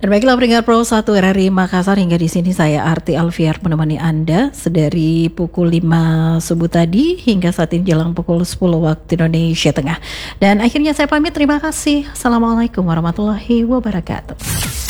Dan baiklah pendengar Pro 1 RRI Makassar, hingga di sini saya Arti Alfiar menemani Anda sedari pukul 5 subuh tadi hingga saat ini jelang pukul 10 waktu Indonesia Tengah. Dan akhirnya saya pamit, terima kasih. Assalamualaikum warahmatullahi wabarakatuh.